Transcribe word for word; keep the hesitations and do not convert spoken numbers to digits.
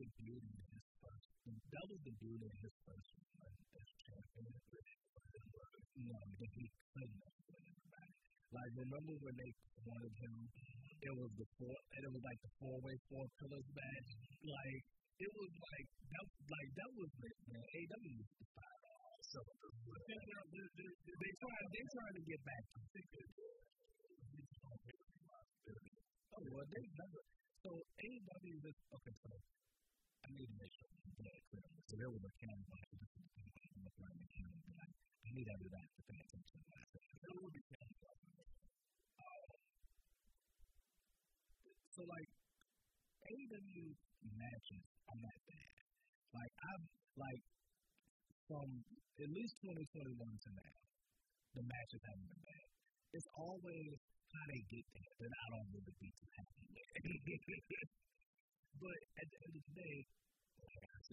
debuted in his first. That was debuted in his first run as champion. No, that he couldn't have won everybody. Like, remember when they wanted him? It was the four, and it was like the four-way four pillars match. Like, it was like that. Like that was it, man. A E W was the fire all. So they tried. They tried to get back to it. Oh well, they never. So A E W is okay. So I need to make sure I'm clear. So there was a camera behind this. I'm looking at the camera. Like, I need everybody to pay attention to what I said. There will be camera. So like A E W matches are not bad. Like I've like from at least twenty twenty-one to now, the matches haven't been bad. It's always how they get there that I don't really be too happy with. But at the end of the day,